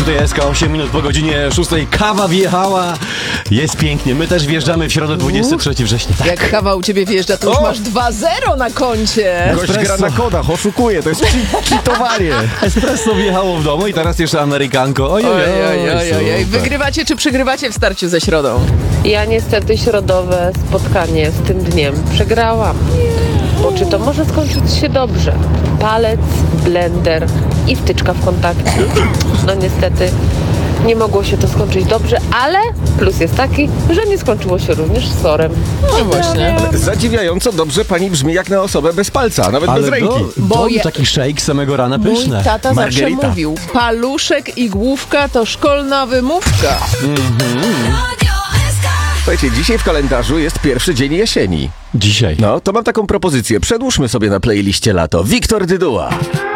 tutaj SK, 8 minut po godzinie 6. Kawa wjechała. Jest pięknie. My też wjeżdżamy w środę 23 września. Tak. Jak kawa u ciebie wjeżdża, to już masz 2-0 na koncie. Gość gra na kodach, oszukuje, to jest cheatowanie. Espresso wjechało w domu i teraz jeszcze amerykanko. Ojej, Ojej. Wygrywacie czy przegrywacie w starciu ze środą? Ja niestety środowe spotkanie z tym dniem przegrałam. Bo czy to może skończyć się dobrze? Palec, blender i wtyczka w kontakcie. No niestety nie mogło się to skończyć dobrze, ale plus jest taki, że nie skończyło się również sorem. No właśnie. Zadziwiająco dobrze pani brzmi jak na osobę bez palca, nawet bez ręki. Taki shake samego rana pyszne. Mój tata zawsze Margarita. mówił, paluszek i główka to szkolna wymówka. Słuchajcie, dzisiaj w kalendarzu jest pierwszy dzień jesieni. Dzisiaj. No, to mam taką propozycję. Przedłużmy sobie na playliście lato. Wiktor Dyduła.